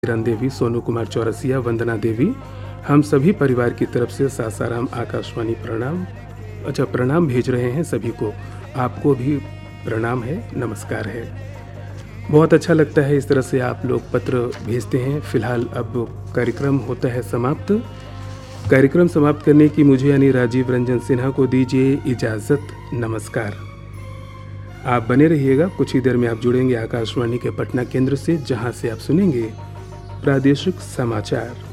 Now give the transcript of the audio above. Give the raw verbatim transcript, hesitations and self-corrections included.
किरण देवी, सोनू कुमार चौरसिया, वंदना देवी, हम सभी परिवार की तरफ से सासाराम आकाशवाणी प्रणाम। अच्छा, प्रणाम भेज रहे हैं सभी को, आपको भी प्रणाम है, नमस्कार है। बहुत अच्छा लगता है इस तरह से आप लोग पत्र भेजते हैं। फिलहाल अब कार्यक्रम होता है समाप्त। कार्यक्रम समाप्त करने की मुझे यानी राजीव रंजन सिन्हा को दीजिए इजाज़त, नमस्कार। आप बने रहिएगा, कुछ ही देर में आप जुड़ेंगे आकाशवाणी के पटना केंद्र से, जहां से आप सुनेंगे प्रादेशिक समाचार।